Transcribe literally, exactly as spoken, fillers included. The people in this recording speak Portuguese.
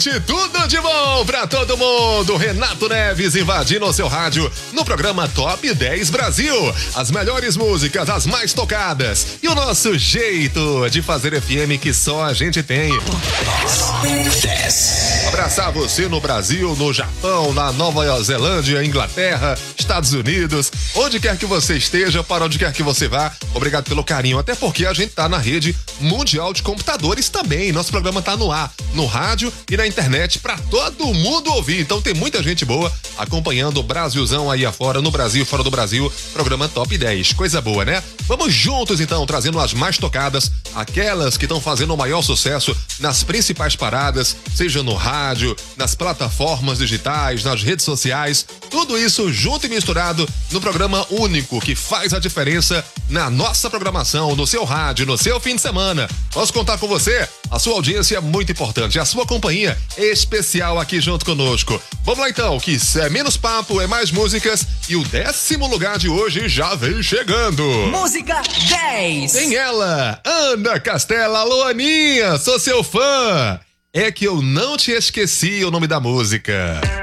Tudo de bom pra todo mundo. Renato Neves invadindo o seu rádio no programa Top dez Brasil. As melhores músicas, as mais tocadas e o nosso jeito de fazer F M que só a gente tem. dez. Abraçar você no Brasil, no Japão, na Nova Zelândia, Inglaterra, Estados Unidos, onde quer que você esteja, para onde quer que você vá. Obrigado pelo carinho, até porque a gente tá na rede mundial de computadores também. Nosso programa tá no ar, no rádio e na internet para todo mundo ouvir. Então tem muita gente boa acompanhando o Brasilzão aí afora, no Brasil, fora do Brasil, programa Top dez. Coisa boa, né? Vamos juntos então, trazendo as mais tocadas, aquelas que estão fazendo o maior sucesso nas principais paradas, seja no rádio, nas plataformas digitais, nas redes sociais, tudo isso junto e misturado no programa único que faz a diferença na nossa programação, no seu rádio, no seu fim de semana. Posso contar com você? A sua audiência é muito importante, a sua companhia especial aqui junto conosco. Vamos lá então, que é menos papo, é mais músicas e o décimo lugar de hoje já vem chegando. Música dez. Tem ela, Ana Castela. Alô, Aninha, sou seu fã. É que eu não te esqueci o nome da música.